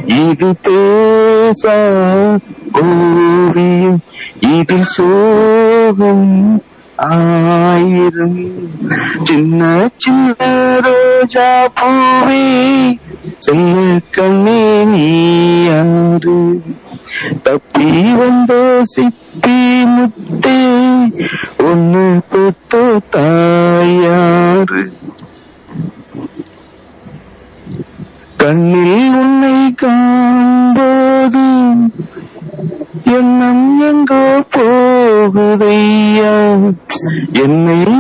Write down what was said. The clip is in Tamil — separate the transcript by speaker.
Speaker 1: இது பேசா ஓவியம், இதில் சோகம் ஆயிரம். சின்ன சின்ன ரோஜா பூவே சொல்ல கண்ணே நீ யாரு? தப்பி வந்த சிப்பி முத்தே ஒன்னு தொட்ட தாயாரு? கண்ணில் உன்னை காண்போது எண்ணம் எங்கோ போகுதையா, என்னை